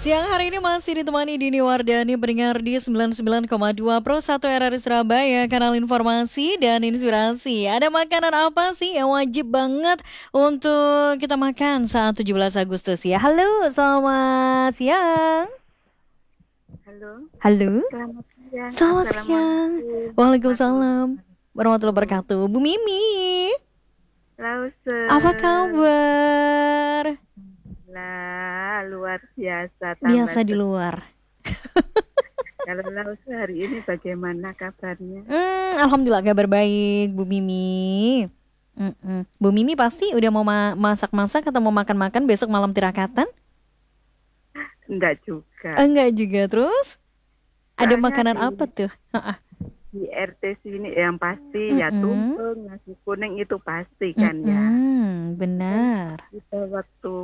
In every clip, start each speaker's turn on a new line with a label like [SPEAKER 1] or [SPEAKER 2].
[SPEAKER 1] Siang hari ini masih ditemani Dini Wardani pendengar di 99,2 Pro 1 RRI Surabaya, kanal informasi dan inspirasi. Ada makanan apa sih yang wajib banget untuk kita makan saat 17 Agustus ya? Halo, selamat siang.
[SPEAKER 2] Halo,
[SPEAKER 1] Halo,
[SPEAKER 2] selamat siang.
[SPEAKER 1] selamat siang.
[SPEAKER 2] Assalamualaikum
[SPEAKER 1] Waalaikumsalam
[SPEAKER 2] warahmatullahi
[SPEAKER 1] warahmatullahi
[SPEAKER 2] wabarakatuh.
[SPEAKER 1] wabarakatuh. Bu Mimi,
[SPEAKER 2] Lause,
[SPEAKER 1] apa kabar?
[SPEAKER 2] lah luar biasa tambah
[SPEAKER 1] Biasa di
[SPEAKER 2] seru.
[SPEAKER 1] luar.
[SPEAKER 2] Kalau Lause hari ini bagaimana kabarnya?
[SPEAKER 1] Alhamdulillah kabar baik, Bu Mimi. Bu Mimi pasti udah mau masak-masak atau mau makan-makan besok malam tirakatan?
[SPEAKER 2] Enggak juga.
[SPEAKER 1] Enggak juga. Terus ada
[SPEAKER 2] Soalnya
[SPEAKER 1] makanan
[SPEAKER 2] di,
[SPEAKER 1] apa tuh?
[SPEAKER 2] di RT sini yang pasti ya
[SPEAKER 1] Mm-mm.
[SPEAKER 2] tumpeng, nasi kuning itu pasti kan ya. Kan
[SPEAKER 1] Benar.
[SPEAKER 2] kita waktu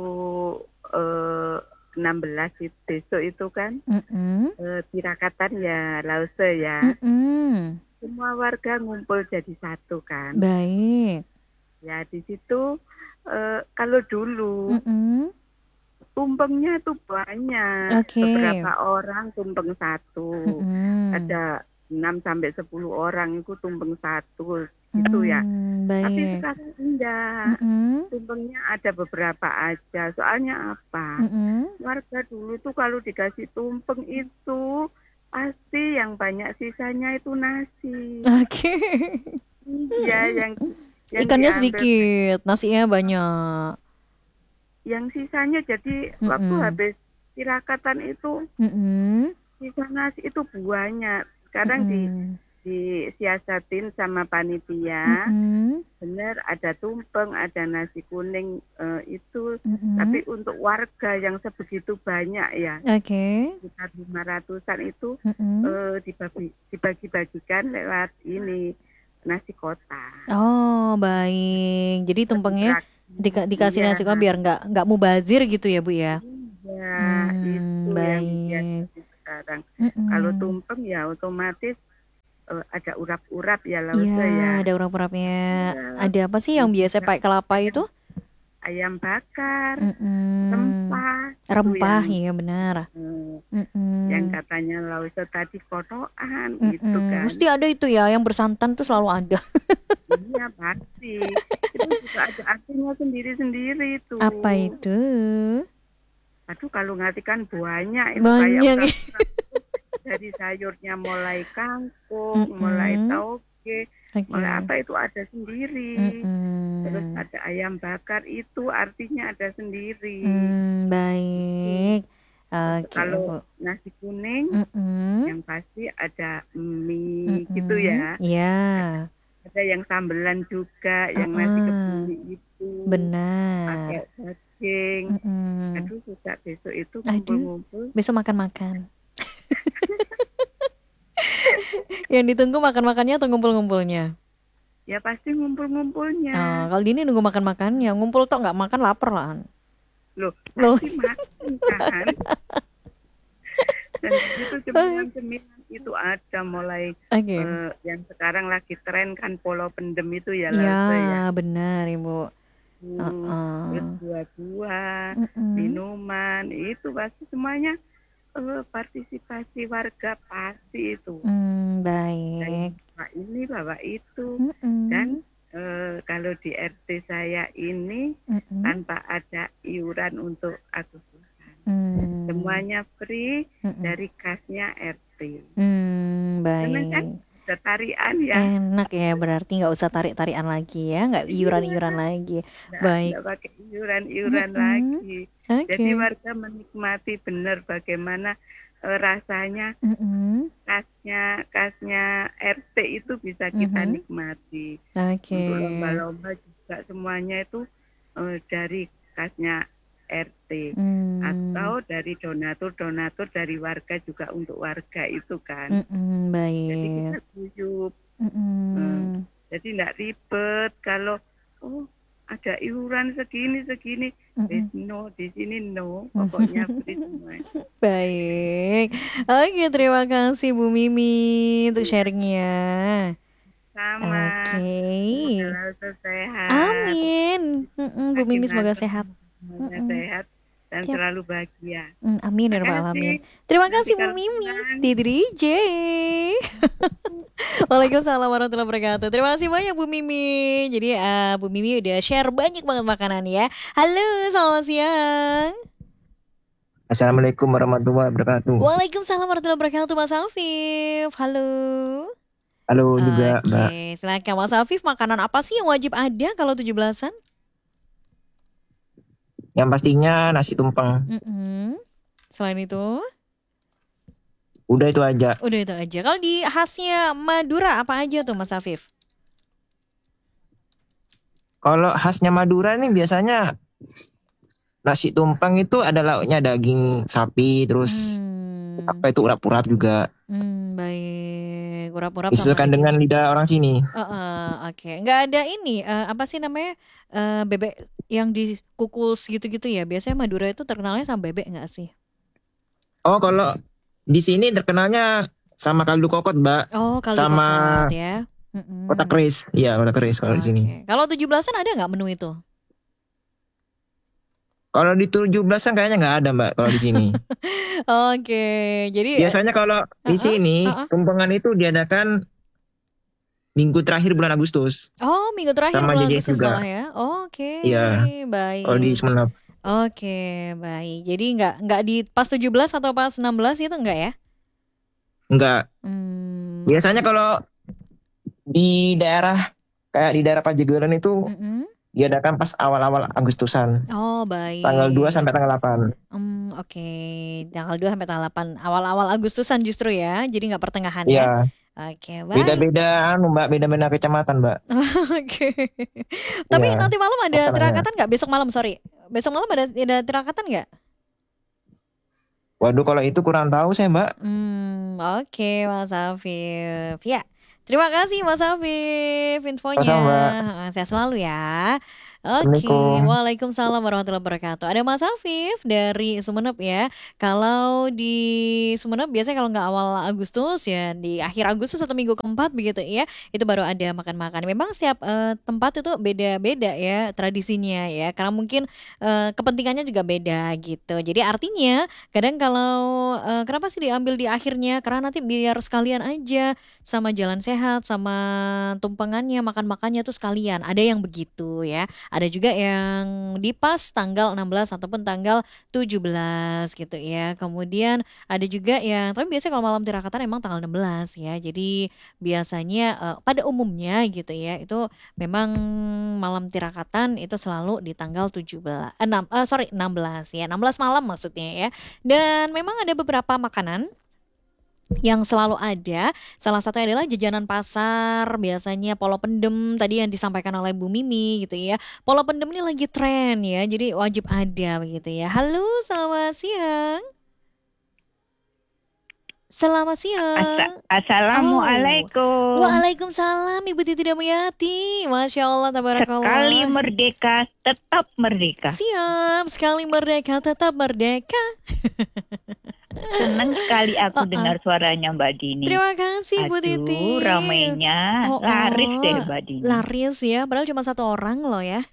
[SPEAKER 2] eh, 16 besok itu kan
[SPEAKER 1] Mm-mm.
[SPEAKER 2] tirakatan ya Lause ya.
[SPEAKER 1] Mm-mm.
[SPEAKER 2] Semua warga ngumpul jadi satu kan.
[SPEAKER 1] Baik.
[SPEAKER 2] Ya di situ kalau dulu
[SPEAKER 1] Mm-mm.
[SPEAKER 2] tumpengnya tuh banyak,
[SPEAKER 1] Oke.
[SPEAKER 2] beberapa orang tumpeng satu,
[SPEAKER 1] Mm-mm.
[SPEAKER 2] ada 6 sampai 10 orang itu tumpeng satu gitu ya. Tapi
[SPEAKER 1] Baik.
[SPEAKER 2] sekarang enggak,
[SPEAKER 1] Mm-mm.
[SPEAKER 2] tumpengnya ada beberapa aja. Soalnya apa?
[SPEAKER 1] Mm-mm.
[SPEAKER 2] Warga dulu tuh kalau dikasih tumpeng itu pasti yang banyak sisanya itu nasi.
[SPEAKER 1] Oke.
[SPEAKER 2] Iya, yang
[SPEAKER 1] Ikannya
[SPEAKER 2] diambil
[SPEAKER 1] sedikit, nasinya banyak.
[SPEAKER 2] yang sisanya jadi waktu
[SPEAKER 1] Mm-mm.
[SPEAKER 2] habis tirakatan itu
[SPEAKER 1] Mm-mm.
[SPEAKER 2] sisa nasi itu banyak. Sekarang
[SPEAKER 1] Mm-mm.
[SPEAKER 2] disiasatin sama panitia,
[SPEAKER 1] Mm-mm.
[SPEAKER 2] benar ada tumpeng, ada nasi kuning itu, tapi
[SPEAKER 1] Mm-mm.
[SPEAKER 2] untuk warga yang sebegitu banyak ya,
[SPEAKER 1] Oke.
[SPEAKER 2] sekitar 500-an itu
[SPEAKER 1] Mm-mm.
[SPEAKER 2] dibagi-bagikan lewat ini nasi kotak.
[SPEAKER 1] Oh, baik. Jadi
[SPEAKER 2] Bagi
[SPEAKER 1] tumpengnya
[SPEAKER 2] fraksi,
[SPEAKER 1] dikasih
[SPEAKER 2] iya.
[SPEAKER 1] nasi kok biar nggak mubazir gitu ya, Bu ya.
[SPEAKER 2] Iya, itu yang
[SPEAKER 1] Baik.
[SPEAKER 2] biasanya sekarang. Kalau
[SPEAKER 1] Mm-mm.
[SPEAKER 2] tumpeng ya otomatis ada urap-urap ya
[SPEAKER 1] Iya,
[SPEAKER 2] Lause ya.
[SPEAKER 1] ada urap-urapnya.
[SPEAKER 2] Iya,
[SPEAKER 1] Ada apa sih yang
[SPEAKER 2] terus
[SPEAKER 1] biasa
[SPEAKER 2] juga
[SPEAKER 1] pakai kelapa
[SPEAKER 2] ayam,
[SPEAKER 1] itu?
[SPEAKER 2] ayam bakar,
[SPEAKER 1] Mm-mm.
[SPEAKER 2] rempah, itu
[SPEAKER 1] Rempah, ya benar.
[SPEAKER 2] eh, yang
[SPEAKER 1] Mm-mm.
[SPEAKER 2] katanya Lause tadi kotoan itu
[SPEAKER 1] Mm-mm.
[SPEAKER 2] kan.
[SPEAKER 1] Mesti ada itu ya, yang bersantan tuh selalu ada.
[SPEAKER 2] Iya pasti. Itu juga ada artinya sendiri-sendiri itu.
[SPEAKER 1] Apa itu?
[SPEAKER 2] Aduh kalau ngartikan banyak itu kayak
[SPEAKER 1] Banyak.
[SPEAKER 2] urap-urap itu dari sayurnya mulai kangkung, mulai
[SPEAKER 1] Mm-mm.
[SPEAKER 2] tauge, mulai
[SPEAKER 1] Oke.
[SPEAKER 2] apa itu ada sendiri. Terus
[SPEAKER 1] Mm-mm.
[SPEAKER 2] ada ayam bakar itu artinya ada sendiri. Itu.
[SPEAKER 1] Baik. Oke,
[SPEAKER 2] Kalau
[SPEAKER 1] Bu.
[SPEAKER 2] nasi kuning
[SPEAKER 1] Mm-mm.
[SPEAKER 2] yang pasti ada mie gitu
[SPEAKER 1] Mm-mm.
[SPEAKER 2] ya.
[SPEAKER 1] Ya.
[SPEAKER 2] Ada yang sambelan juga, yang nasi
[SPEAKER 1] Uh-uh.
[SPEAKER 2] kebuli itu
[SPEAKER 1] Benar.
[SPEAKER 2] pakai daging.
[SPEAKER 1] Mm-mm.
[SPEAKER 2] Aduh, susah besok itu
[SPEAKER 1] Aduh,
[SPEAKER 2] ngumpul-ngumpul.
[SPEAKER 1] besok makan-makan. Yang ditunggu makan-makannya atau ngumpul-ngumpulnya?
[SPEAKER 2] Ya pasti ngumpul-ngumpulnya.
[SPEAKER 1] Kalau Dini nunggu makan-makannya, ngumpul tok nggak makan lapar lah.
[SPEAKER 2] Loh,
[SPEAKER 1] Loh,
[SPEAKER 2] pasti makan kan. Dan di situ cemilan-cemilan itu ada mulai
[SPEAKER 1] oke.
[SPEAKER 2] yang sekarang lagi tren kan polo pendem itu ya
[SPEAKER 1] Ya,
[SPEAKER 2] Lause ya.
[SPEAKER 1] benar, Ibu.
[SPEAKER 2] Terus
[SPEAKER 1] Uh-uh.
[SPEAKER 2] buah-buah,
[SPEAKER 1] Mm-mm.
[SPEAKER 2] minuman, itu pasti semuanya partisipasi warga pasti itu. Saya
[SPEAKER 1] Baik.
[SPEAKER 2] bawa ini, bawa itu. Dan
[SPEAKER 1] Mm-mm.
[SPEAKER 2] kalau di RT saya ini
[SPEAKER 1] Mm-mm.
[SPEAKER 2] tanpa ada iuran untuk Agustusan.
[SPEAKER 1] Mm.
[SPEAKER 2] Semuanya free
[SPEAKER 1] Mm-mm.
[SPEAKER 2] dari kasnya RT. Senang kan?
[SPEAKER 1] Baik.
[SPEAKER 2] Ada tarian ya.
[SPEAKER 1] Enak ya, berarti nggak usah tarik-tarian lagi ya, nggak iuran-iuran
[SPEAKER 2] Iya,
[SPEAKER 1] lagi. Baik.
[SPEAKER 2] nggak pakai iuran-iuran
[SPEAKER 1] Mm-mm.
[SPEAKER 2] lagi. Jadi
[SPEAKER 1] Oke.
[SPEAKER 2] warga menikmati benar bagaimana rasanya
[SPEAKER 1] Mm-mm.
[SPEAKER 2] kasnya RT itu bisa kita
[SPEAKER 1] Mhm.
[SPEAKER 2] nikmati.
[SPEAKER 1] Oke.
[SPEAKER 2] Untuk lomba-lomba juga semuanya itu dari kasnya RT
[SPEAKER 1] Hmm.
[SPEAKER 2] atau dari donatur-donatur dari warga juga untuk warga itu kan. Jadi kita
[SPEAKER 1] Baik.
[SPEAKER 2] guyup. Eh,
[SPEAKER 1] Mm-mm.
[SPEAKER 2] jadi tidak ribet kalau ada iuran segini
[SPEAKER 1] Mm-mm.
[SPEAKER 2] no di sini no pokoknya free semua.
[SPEAKER 1] Baik. Oke, terima kasih Bu Mimi untuk sharingnya.
[SPEAKER 2] Sama semoga
[SPEAKER 1] Oke.
[SPEAKER 2] lalu sehat,
[SPEAKER 1] Amin. Bu
[SPEAKER 2] makin
[SPEAKER 1] Mimi semoga
[SPEAKER 2] mantap
[SPEAKER 1] sehat.
[SPEAKER 2] semuanya
[SPEAKER 1] Mm-mm.
[SPEAKER 2] sehat. dan
[SPEAKER 1] Siap.
[SPEAKER 2] selalu bahagia.
[SPEAKER 1] Amin ya rabbal alamin.
[SPEAKER 2] Makasih.
[SPEAKER 1] Terima
[SPEAKER 2] Nanti
[SPEAKER 1] kasih Bu
[SPEAKER 2] kalau
[SPEAKER 1] Mimi
[SPEAKER 2] pulang,
[SPEAKER 1] di DJ. Waalaikumsalam warahmatullahi wabarakatuh. Terima kasih banyak Bu Mimi. Jadi Bu Mimi udah share banyak banget makanan ya. Halo, selamat siang.
[SPEAKER 3] Assalamualaikum warahmatullahi wabarakatuh.
[SPEAKER 1] Waalaikumsalam warahmatullahi wabarakatuh Mas Afif. Halo.
[SPEAKER 3] Halo juga Mbak.
[SPEAKER 1] Oke, silakan Mas Afif, makanan apa sih yang wajib ada kalau 17-an?
[SPEAKER 3] Yang pastinya nasi tumpeng.
[SPEAKER 1] Selain itu?
[SPEAKER 3] Udah itu aja.
[SPEAKER 1] Udah itu aja. Kalau di khasnya Madura apa aja tuh Mas Afif?
[SPEAKER 3] Kalau khasnya Madura nih biasanya nasi tumpeng itu ada lauknya daging sapi, terus apa itu urap-urap juga.
[SPEAKER 1] Baik, urap-urap sama
[SPEAKER 3] Disesuaikan dengan lidah orang sini.
[SPEAKER 1] Oke. Nggak ada ini apa sih namanya bebek yang dikukus gitu-gitu ya. Biasanya Madura itu terkenalnya sama bebek nggak sih?
[SPEAKER 3] Oh, kalau di sini terkenalnya sama kaldu kokot, Mbak.
[SPEAKER 1] Oh, kaldu
[SPEAKER 3] sama
[SPEAKER 1] kokot ya.
[SPEAKER 3] Otak keris. Iya, otak keris kalau di sini.
[SPEAKER 1] Kalau 17-an ada nggak menu itu?
[SPEAKER 3] Kalau di 17-an kayaknya nggak ada, Mbak, kalau di sini.
[SPEAKER 1] Oke, jadi
[SPEAKER 3] biasanya kalau di sini tumpengan itu diadakan minggu terakhir bulan Agustus.
[SPEAKER 1] Oh, minggu terakhir
[SPEAKER 3] sama
[SPEAKER 1] bulan
[SPEAKER 3] JJS
[SPEAKER 1] Agustus
[SPEAKER 3] juga.
[SPEAKER 1] malah ya. Oke,
[SPEAKER 3] Iya.
[SPEAKER 1] baik.
[SPEAKER 3] Kalau di Sumeneb.
[SPEAKER 1] Oke, baik. Jadi nggak di pas 17 atau pas 16 itu enggak ya?
[SPEAKER 3] Enggak. Biasanya kalau di daerah kayak di daerah Pajegeran itu diadakan pas awal-awal Agustusan.
[SPEAKER 1] Oh, baik.
[SPEAKER 3] Tanggal 2 sampai tanggal 8.
[SPEAKER 1] Oke. Tanggal 2 sampai tanggal 8. Awal-awal Agustusan justru ya. Jadi nggak pertengahan ya.
[SPEAKER 3] Iya.
[SPEAKER 1] Oke, baik.
[SPEAKER 3] Beda-beda Mbak, beda-beda kecamatan, Mbak.
[SPEAKER 1] Oke. Tapi
[SPEAKER 3] Iya,
[SPEAKER 1] nanti malam ada
[SPEAKER 3] masalahnya.
[SPEAKER 1] tirakatan nggak? Besok malam, sorry. Besok malam ada tirakatan nggak?
[SPEAKER 3] Waduh, kalau itu kurang tahu saya, Mbak.
[SPEAKER 1] Oke, Mas Afif. Ya, terima kasih Mas Afif infonya.
[SPEAKER 3] Sama-sama.
[SPEAKER 1] Sehat selalu ya. Oke,
[SPEAKER 3] Assalamualaikum.
[SPEAKER 1] waalaikumsalam warahmatullahi wabarakatuh. Ada Mas Afif dari Sumeneb ya. Kalau di Sumeneb biasanya kalau nggak awal Agustus ya di akhir Agustus atau minggu keempat begitu ya. Itu baru ada makan-makan. Memang setiap tempat itu beda-beda ya tradisinya ya. Karena mungkin kepentingannya juga beda gitu. Jadi artinya kadang kalau kenapa sih diambil di akhirnya? Karena nanti biar sekalian aja sama jalan sehat, sama tumpengannya, makan-makannya tuh sekalian. Ada yang begitu ya. Ada juga yang di pas tanggal 16 ataupun tanggal 17 gitu ya. Kemudian ada juga yang, tapi biasanya kalau malam tirakatan emang tanggal 16 ya. Jadi biasanya pada umumnya gitu ya, itu memang malam tirakatan itu selalu di tanggal 16 ya. 16 malam maksudnya ya. Dan memang ada beberapa makanan yang selalu ada. Salah satunya adalah jajanan pasar, biasanya polo pendem tadi yang disampaikan oleh Bu Mimi gitu ya. Polo pendem ini lagi tren ya, jadi wajib ada begitu ya. Halo, selamat siang. Selamat siang.
[SPEAKER 4] Assalamualaikum.
[SPEAKER 1] Waalaikumsalam Ibu Titi Damayanti. Masya Allah, tabarakallah.
[SPEAKER 4] Sekali merdeka, tetap merdeka.
[SPEAKER 1] Siap, sekali merdeka, tetap merdeka.
[SPEAKER 4] Senang sekali aku dengar suaranya Mbak Dini.
[SPEAKER 1] Terima kasih Bu Titi.
[SPEAKER 4] Ramainya laris deh Mbak Dini.
[SPEAKER 1] Laris ya, padahal cuma satu orang loh ya.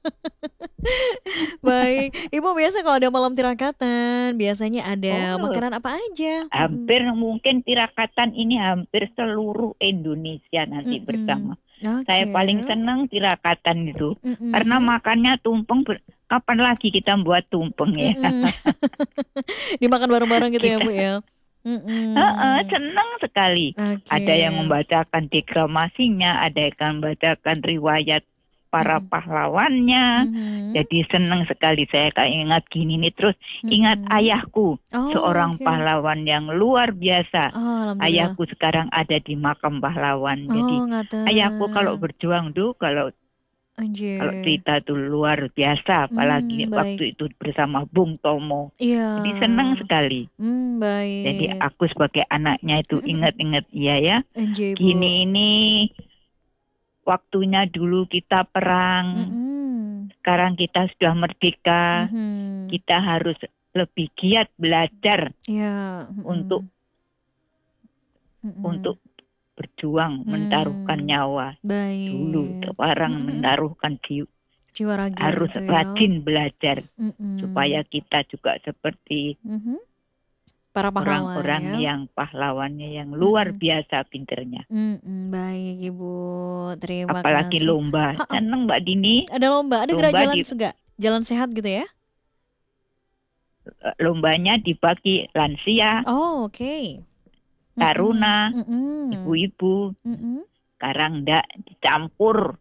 [SPEAKER 1] Baik, Ibu biasa kalau ada malam tirakatan, biasanya ada makanan apa aja?
[SPEAKER 4] Hampir mungkin tirakatan ini hampir seluruh Indonesia nanti bersama. Saya paling senang tirakatan itu, karena makannya tumpeng. Kapan lagi kita buat tumpeng ya?
[SPEAKER 1] Dimakan bareng-bareng gitu ya Bu ya?
[SPEAKER 4] Senang sekali. Ada yang membacakan deklamasinya, ada yang membacakan riwayat para pahlawannya. Jadi senang sekali saya ingat gini nih, terus ingat ayahku, seorang pahlawan yang luar biasa. Ayahku sekarang ada di makam pahlawan. Jadi ayahku kalau berjuang tuh kalau cerita tuh luar biasa, apalagi waktu itu bersama Bung Tomo. Jadi senang sekali. Jadi aku sebagai anaknya itu ingat-ingat ya. Gini ini waktunya dulu kita perang. Sekarang kita sudah merdeka. Kita harus lebih giat belajar untuk berjuang, mentaruhkan nyawa. Dulu orang menaruhkan
[SPEAKER 1] Jiwa raga
[SPEAKER 4] harus
[SPEAKER 1] gitu ya.
[SPEAKER 4] rajin belajar supaya kita juga seperti
[SPEAKER 1] para pahlawan
[SPEAKER 4] orang-orang yang pahlawannya yang luar biasa pinternya.
[SPEAKER 1] Baik Ibu, terima
[SPEAKER 4] Apalagi
[SPEAKER 1] kasih.
[SPEAKER 4] lomba, seneng Mbak Dini.
[SPEAKER 1] Ada lomba, ada gerak jalan jalan sehat gitu ya?
[SPEAKER 4] Lombanya dibagi lansia,
[SPEAKER 1] Oh oke.
[SPEAKER 4] taruna, ibu-ibu. Sekarang enggak dicampur.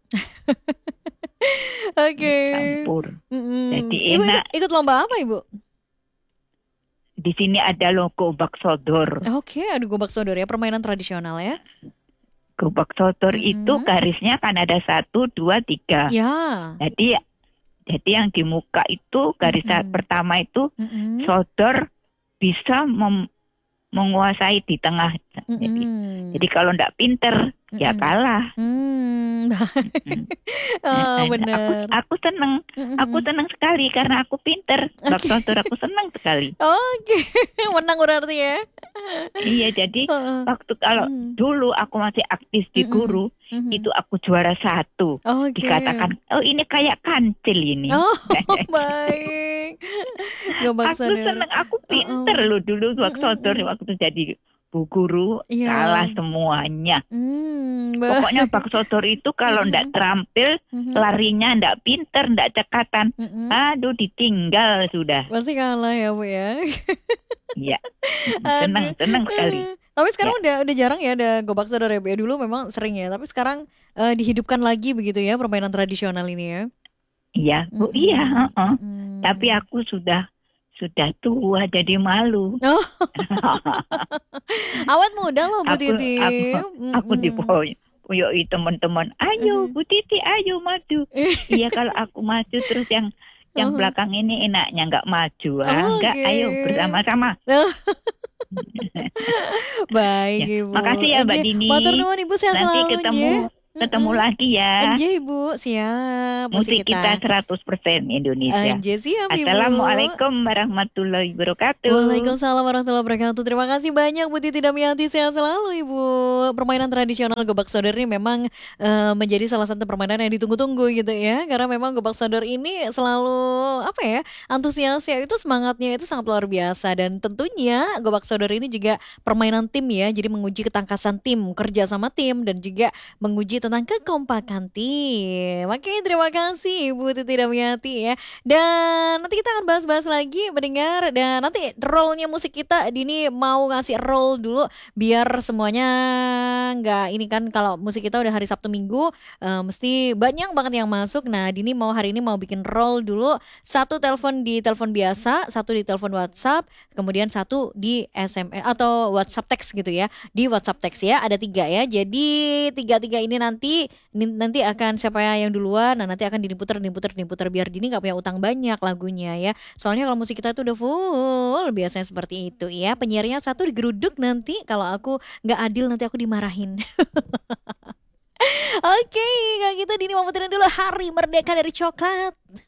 [SPEAKER 1] Oke.
[SPEAKER 4] Dicampur. Jadi
[SPEAKER 1] Ibu
[SPEAKER 4] enak.
[SPEAKER 1] ikut lomba apa Ibu?
[SPEAKER 4] Di sini ada gobak sodor.
[SPEAKER 1] Oke, ada gobak sodor ya, permainan tradisional ya.
[SPEAKER 4] Gobak sodor itu garisnya kan ada 1, 2, 3.
[SPEAKER 1] Ya.
[SPEAKER 4] Jadi yang di muka itu garis pertama itu sodor bisa menguasai di tengah. Jadi kalau enggak pinter ya kalah.
[SPEAKER 1] Benar.
[SPEAKER 4] Aku seneng sekali karena aku pinter. Gobak sodor aku seneng sekali.
[SPEAKER 1] Oke, menang berarti ya.
[SPEAKER 4] Iya, jadi waktu kalau dulu aku masih aktif di guru, itu aku juara 1. Dikatakan, oh ini kayak kancil ini.
[SPEAKER 1] Oh, baik.
[SPEAKER 4] Aku seneng, aku pinter loh dulu gobak sodor waktu jadi bu guru, kalah semuanya. Pokoknya gobak sodor itu kalau ndak terampil, larinya ndak pinter, ndak cekatan, aduh ditinggal sudah.
[SPEAKER 1] Pasti kalah ya Bu ya.
[SPEAKER 4] Iya, senang sekali.
[SPEAKER 1] Tapi sekarang udah jarang ya ada gobak sodor ya Bu ya. Dulu memang sering ya, tapi sekarang dihidupkan lagi begitu ya permainan tradisional ini ya.
[SPEAKER 4] Iya, Bu, iya. Tapi aku sudah tua jadi malu.
[SPEAKER 1] Awet muda loh Bu Titi.
[SPEAKER 4] Aku dipoyoi teman-teman. Ayo Bu Titi, ayo maju. Iya, kalau aku maju terus yang belakang ini enaknya nggak maju. Enggak, ayo bersama-sama.
[SPEAKER 1] Baik
[SPEAKER 4] ya,
[SPEAKER 1] Ibu.
[SPEAKER 4] Makasih ya Mbak Dini.
[SPEAKER 1] Matur nuwun Ibu, sehat selalu.
[SPEAKER 4] Nanti ketemu lagi ya.
[SPEAKER 1] Anje Ibu, siap.
[SPEAKER 4] Musik kita 100% Indonesia.
[SPEAKER 1] Anje siap Ibu.
[SPEAKER 4] Assalamualaikum warahmatullahi wabarakatuh.
[SPEAKER 1] Waalaikumsalam warahmatullahi wabarakatuh. Terima kasih banyak Bu Titi Damianti, sehat selalu Ibu. Permainan tradisional gobak sodor ini memang menjadi salah satu permainan yang ditunggu-tunggu gitu ya. Karena memang gobak sodor ini selalu antusiasnya itu, semangatnya itu sangat luar biasa. Dan tentunya gobak sodor ini juga permainan tim ya. Jadi menguji ketangkasan tim, kerja sama tim, dan juga menguji tentang kekompakan tim. Oke, terima kasih Ibu Titi Damiati ya. Dan nanti kita akan bahas-bahas lagi mendengar, dan nanti rollnya musik kita Dini mau ngasih roll dulu biar semuanya nggak ini kan, kalau musik kita udah hari Sabtu Minggu mesti banyak banget yang masuk. Nah Dini hari ini mau bikin roll dulu, 1 telepon di telepon biasa, 1 di telepon WhatsApp, kemudian 1 di SMS atau WhatsApp teks gitu ya. Di WhatsApp teks ya ada 3 ya. Jadi 3 ini nanti akan siapa yang duluan, nah nanti akan diputer biar Dini nggak punya utang banyak lagunya ya. Soalnya kalau musik kita tuh udah full biasanya seperti itu ya. Penyiarnya 1 digeruduk, nanti kalau aku nggak adil nanti aku dimarahin. Oke, kalau gitu Dini mau puterin dulu Hari Merdeka dari Coklat.